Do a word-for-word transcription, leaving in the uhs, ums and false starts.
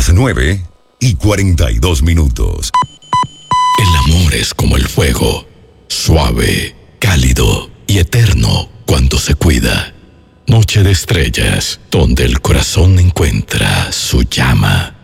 las nueve y cuarenta y dos minutos. El amor es como el fuego, suave, cálido y eterno cuando se cuida. Noche de estrellas, donde el corazón encuentra su llama.